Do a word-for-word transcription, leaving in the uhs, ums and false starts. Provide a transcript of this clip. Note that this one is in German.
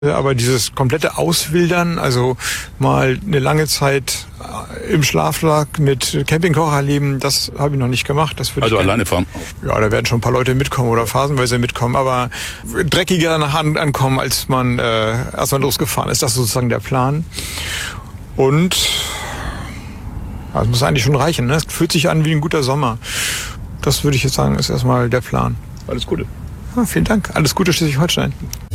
Aber dieses komplette Auswildern, also mal eine lange Zeit im Schlafsack mit Campingkocher leben, das habe ich noch nicht gemacht. Das würde also ich alleine fahren? Ja, da werden schon ein paar Leute mitkommen oder phasenweise mitkommen, aber dreckiger nach Hand ankommen, als man äh, erstmal losgefahren ist. Das ist sozusagen der Plan. Und ja, das muss eigentlich schon reichen. Ne? Es fühlt sich an wie ein guter Sommer. Das würde ich jetzt sagen, ist erstmal der Plan. Alles Gute. Ja, vielen Dank. Alles Gute, Schleswig-Holstein.